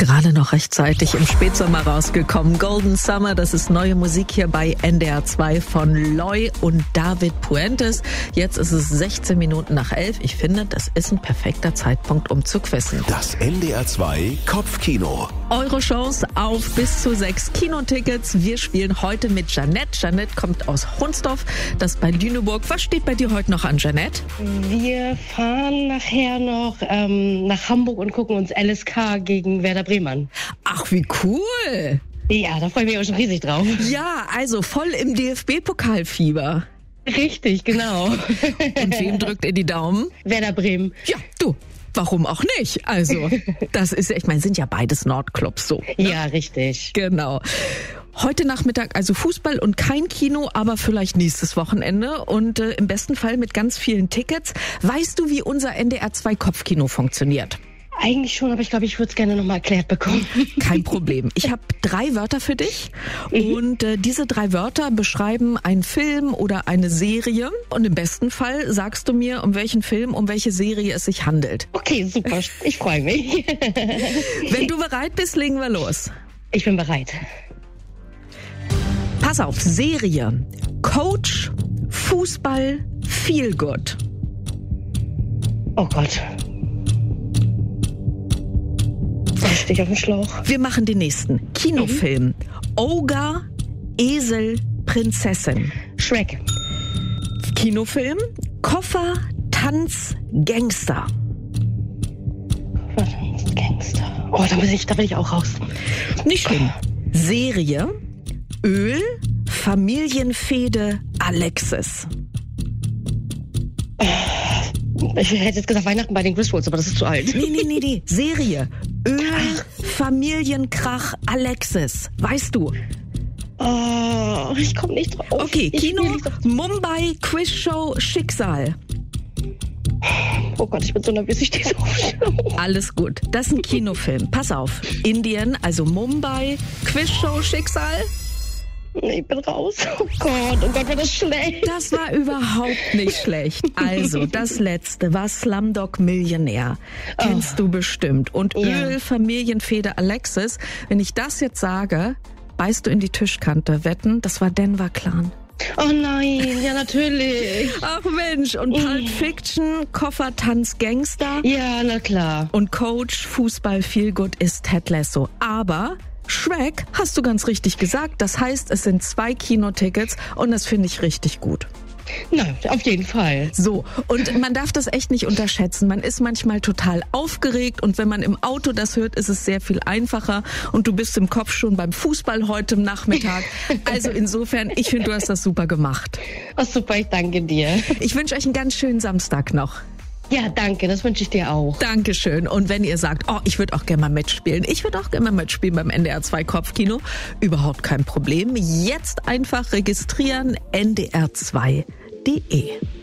Gerade noch rechtzeitig im Spätsommer rausgekommen. Golden Summer, das ist neue Musik hier bei NDR 2 von Loy und David Puentes. Jetzt ist es 16 Minuten nach 11. Ich finde, das ist ein perfekter Zeitpunkt, um zu quizzen. Das NDR 2 Kopfkino. Eure Chance auf bis zu 6 Kinotickets. Wir spielen heute mit Jeanette. Jeanette kommt aus Hunsdorf, das bei Lüneburg. Was steht bei dir heute noch an, Jeanette? Wir fahren nachher noch nach Hamburg und gucken uns LSK gegen Werder Bremen an. Ach, wie cool! Ja, da freue ich mich auch schon riesig drauf. Ja, also voll im DFB-Pokalfieber. Richtig, genau. Und wem drückt ihr die Daumen? Werder Bremen. Ja, du. Warum auch nicht? Also, das ist, ich meine, sind ja beides Nordclubs so. Ne? Ja, richtig. Genau. Heute Nachmittag also Fußball und kein Kino, aber vielleicht nächstes Wochenende und im besten Fall mit ganz vielen Tickets. Weißt du, wie unser NDR 2 Kopfkino funktioniert? Eigentlich schon, aber ich glaube, ich würde es gerne nochmal erklärt bekommen. Kein Problem. Ich habe 3 Wörter für dich und diese 3 Wörter beschreiben einen Film oder eine Serie und im besten Fall sagst du mir, um welchen Film, um welche Serie es sich handelt. Okay, super. Ich freue mich. Wenn du bereit bist, legen wir los. Ich bin bereit. Pass auf, Serie, Coach, Fußball, Feel Good. Oh Gott. Da stehe ich auf dem Schlauch. Wir machen den nächsten. Kinofilm. Ogre, Esel, Prinzessin. Shrek. Kinofilm. Koffer, Tanz, Gangster. Gangster. Oh, da bin ich auch raus. Nicht schlimm. Serie. Öl, Familienfehde, Alexis. Ich hätte jetzt gesagt Weihnachten bei den Griswolds, aber das ist zu alt. Nee. Serie. Öl, Familienkrach, Alexis. Weißt du? Oh, ich komme nicht drauf. Okay, Kino, Mumbai, Quizshow, Schicksal. Oh Gott, ich bin so nervös, ich stehe so auf Schlauch. Alles gut. Das ist ein Kinofilm. Pass auf. Indien, also Mumbai, Quizshow, Schicksal. Nee, ich bin raus. Oh Gott, war das schlecht. Das war überhaupt nicht schlecht. Also, das letzte war Slumdog Millionär. Kennst du bestimmt. Und Öl, Familienfehde, Alexis. Wenn ich das jetzt sage, beißt du in die Tischkante. Wetten, das war Denver Clan. Oh nein, ja natürlich. Ach Mensch, und Pulp Fiction, Koffer, Tanz, Gangster. Ja, na klar. Und Coach, Fußball, Feel Good ist Ted Lasso. Aber Shrek hast du ganz richtig gesagt. Das heißt, es sind 2 Kinotickets und das finde ich richtig gut. Na, auf jeden Fall. So, und man darf das echt nicht unterschätzen. Man ist manchmal total aufgeregt und wenn man im Auto das hört, ist es sehr viel einfacher und du bist im Kopf schon beim Fußball heute Nachmittag. Also insofern, ich finde, du hast das super gemacht. Oh, super, ich danke dir. Ich wünsche euch einen ganz schönen Samstag noch. Ja, danke, das wünsche ich dir auch. Dankeschön. Und wenn ihr sagt, oh, ich würde auch gerne mal mitspielen. Ich würde auch gerne mal mitspielen beim NDR 2 Kopfkino. Überhaupt kein Problem. Jetzt einfach registrieren ndr2.de.